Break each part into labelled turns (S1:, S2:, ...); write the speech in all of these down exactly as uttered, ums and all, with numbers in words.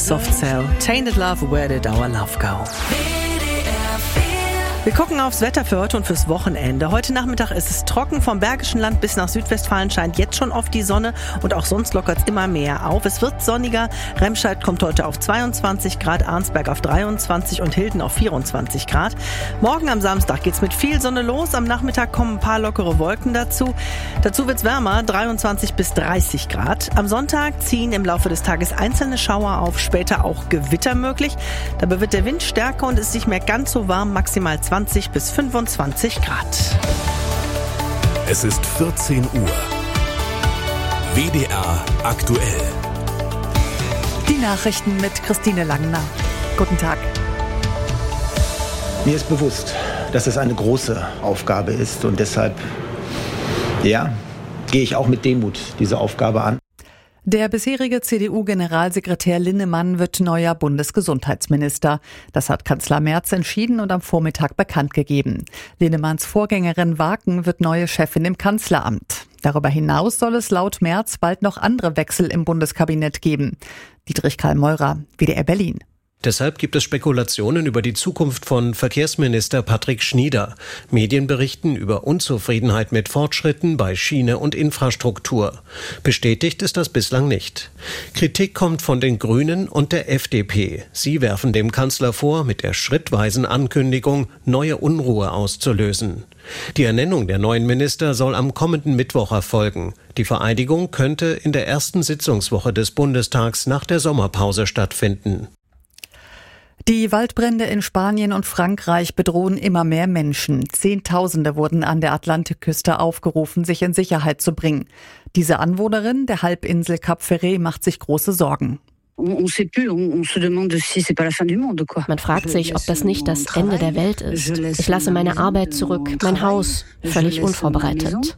S1: Soft Cell. Tainted Love, where did our love go? Wir gucken aufs Wetter für heute und fürs Wochenende. Heute Nachmittag ist es trocken. Vom Bergischen Land bis nach Südwestfalen scheint jetzt schon oft die Sonne und auch sonst lockert es immer mehr auf. Es wird sonniger. Remscheid kommt heute auf zweiundzwanzig Grad, Arnsberg auf dreiundzwanzig und Hilden auf vierundzwanzig Grad. Morgen am Samstag geht's mit viel Sonne los. Am Nachmittag kommen ein paar lockere Wolken dazu. Dazu wird's wärmer, dreiundzwanzig bis dreißig Grad. Am Sonntag ziehen im Laufe des Tages einzelne Schauer auf, später auch Gewitter möglich. Dabei wird der Wind stärker und es ist nicht mehr ganz so warm, maximal zwanzig bis fünfundzwanzig Grad.
S2: Es ist vierzehn Uhr. W D R aktuell.
S3: Die Nachrichten mit Christine Langner. Guten Tag.
S4: Mir ist bewusst, dass es eine große Aufgabe ist und deshalb, ja, gehe ich auch mit Demut diese Aufgabe an.
S3: Der bisherige C D U-Generalsekretär Linnemann wird neuer Bundesgesundheitsminister. Das hat Kanzler Merz entschieden und am Vormittag bekannt gegeben. Linnemanns Vorgängerin Waken wird neue Chefin im Kanzleramt. Darüber hinaus soll es laut Merz bald noch andere Wechsel im Bundeskabinett geben. Dietrich Karl Meurer, W D R Berlin.
S5: Deshalb gibt es Spekulationen über die Zukunft von Verkehrsminister Patrick Schnieder. Medien berichten über Unzufriedenheit mit Fortschritten bei Schiene und Infrastruktur. Bestätigt ist das bislang nicht. Kritik kommt von den Grünen und der F D P. Sie werfen dem Kanzler vor, mit der schrittweisen Ankündigung neue Unruhe auszulösen. Die Ernennung der neuen Minister soll am kommenden Mittwoch erfolgen. Die Vereidigung könnte in der ersten Sitzungswoche des Bundestags nach der Sommerpause stattfinden.
S3: Die Waldbrände in Spanien und Frankreich bedrohen immer mehr Menschen. Zehntausende wurden an der Atlantikküste aufgerufen, sich in Sicherheit zu bringen. Diese Anwohnerin der Halbinsel Cap Ferret macht sich große Sorgen.
S6: Man fragt sich, ob das nicht das Ende der Welt ist. Ich lasse meine Arbeit zurück, mein Haus, völlig unvorbereitet.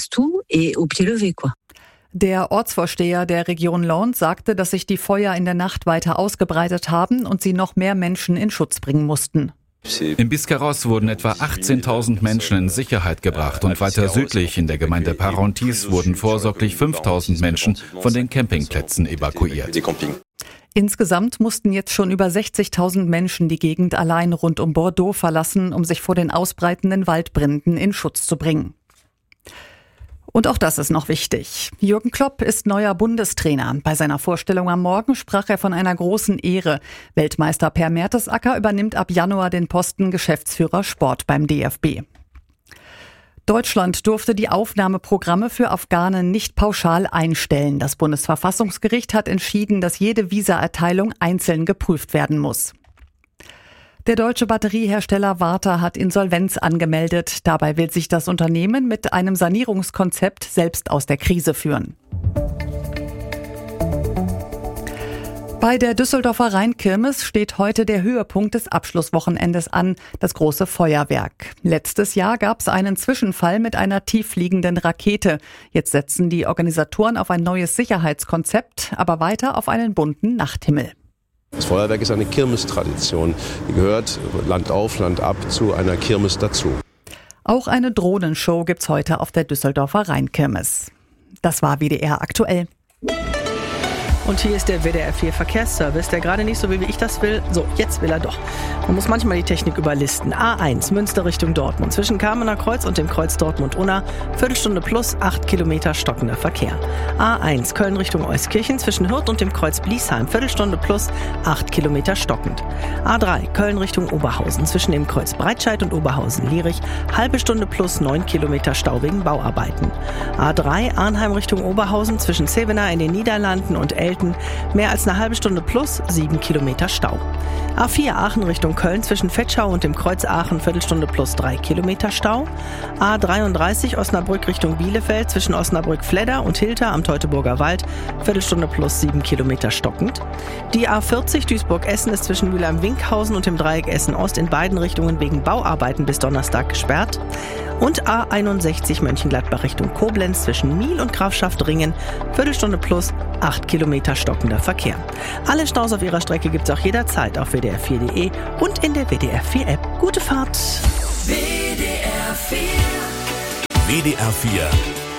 S3: Der Ortsvorsteher der Region Landes sagte, dass sich die Feuer in der Nacht weiter ausgebreitet haben und sie noch mehr Menschen in Schutz bringen mussten.
S7: In Biscarrosse wurden etwa achtzehntausend Menschen in Sicherheit gebracht und weiter südlich in der Gemeinde Parentis wurden vorsorglich fünftausend Menschen von den Campingplätzen evakuiert.
S3: Insgesamt mussten jetzt schon über sechzigtausend Menschen die Gegend allein rund um Bordeaux verlassen, um sich vor den ausbreitenden Waldbränden in Schutz zu bringen. Und auch das ist noch wichtig. Jürgen Klopp ist neuer Bundestrainer. Bei seiner Vorstellung am Morgen sprach er von einer großen Ehre. Weltmeister Per Mertesacker übernimmt ab Januar den Posten Geschäftsführer Sport beim D F B. Deutschland durfte die Aufnahmeprogramme für Afghanen nicht pauschal einstellen. Das Bundesverfassungsgericht hat entschieden, dass jede Visaerteilung einzeln geprüft werden muss. Der deutsche Batteriehersteller Varta hat Insolvenz angemeldet. Dabei will sich das Unternehmen mit einem Sanierungskonzept selbst aus der Krise führen. Bei der Düsseldorfer Rheinkirmes steht heute der Höhepunkt des Abschlusswochenendes an, das große Feuerwerk. Letztes Jahr gab es einen Zwischenfall mit einer tieffliegenden Rakete. Jetzt setzen die Organisatoren auf ein neues Sicherheitskonzept, aber weiter auf einen bunten Nachthimmel.
S8: Das Feuerwerk ist eine Kirmestradition. Die gehört Land auf, Land ab zu einer Kirmes dazu.
S3: Auch eine Drohnenshow gibt's heute auf der Düsseldorfer Rheinkirmes. Das war W D R aktuell.
S1: Und hier ist der W D R vier Verkehrsservice, der gerade nicht so will, wie ich das will. So, jetzt will er doch. Man muss manchmal die Technik überlisten. A eins, Münster Richtung Dortmund. Zwischen Kamener Kreuz und dem Kreuz Dortmund-Unna. Viertelstunde plus, acht Kilometer stockender Verkehr. A eins, Köln Richtung Euskirchen. Zwischen Hürth und dem Kreuz Bliesheim. Viertelstunde plus, acht Kilometer stockend. A drei, Köln Richtung Oberhausen. Zwischen dem Kreuz Breitscheid und Oberhausen-Lierich. Halbe Stunde plus, neun Kilometer Stau wegen Bauarbeiten. A drei, Arnheim Richtung Oberhausen. Zwischen Zevenaar in den Niederlanden und Elten. Mehr als eine halbe Stunde plus, sieben Kilometer Stau. A vier Aachen Richtung Köln zwischen Vetschau und dem Kreuz Aachen, Viertelstunde plus drei Kilometer Stau. A dreiunddreißig Osnabrück Richtung Bielefeld zwischen Osnabrück-Fledder und Hilter am Teutoburger Wald, Viertelstunde plus sieben Kilometer stockend. Die A vierzig Duisburg-Essen ist zwischen Mülheim-Winkhausen und dem Dreieck Essen-Ost in beiden Richtungen wegen Bauarbeiten bis Donnerstag gesperrt. Und A einundsechzig Mönchengladbach Richtung Koblenz zwischen Miel und Grafschaft-Ringen, Viertelstunde plus acht Kilometer stockender Verkehr. Alle Staus auf ihrer Strecke gibt's auch jederzeit auf w d r vier punkt d e und in der W D R vier App. Gute Fahrt!
S2: W D R vier. W D R vier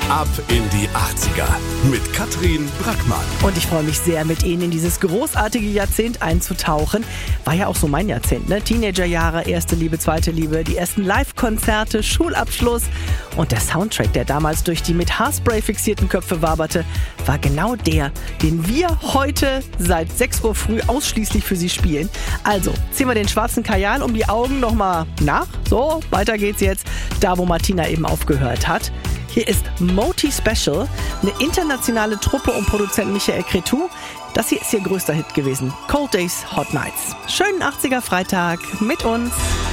S2: Ab in die achtziger mit Katrin Brackmann.
S1: Und ich freue mich sehr, mit Ihnen in dieses großartige Jahrzehnt einzutauchen. War ja auch so mein Jahrzehnt, ne? Teenagerjahre, erste Liebe, zweite Liebe, die ersten Live-Konzerte, Schulabschluss. Und der Soundtrack, der damals durch die mit Haarspray fixierten Köpfe waberte, war genau der, den wir heute seit sechs Uhr früh ausschließlich für Sie spielen. Also, ziehen wir den schwarzen Kajal um die Augen nochmal nach. So, weiter geht's jetzt, da wo Martina eben aufgehört hat. Hier ist Moti Special, eine internationale Truppe um Produzent Michael Cretu. Das hier ist ihr größter Hit gewesen. Cold Days, Hot Nights. Schönen achtziger Freitag mit uns.